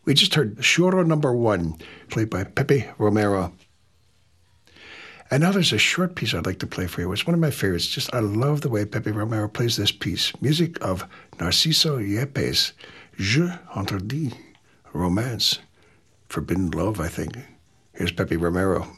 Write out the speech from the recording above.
We just heard Choro number 1, played by Pepe Romero. And now there's a short piece I'd like to play for you. It's one of my favorites. Just I love the way Pepe Romero plays this piece. Music of Narciso Yepes. Jeu interdit, romance, forbidden love, I think. Here's Pepe Romero.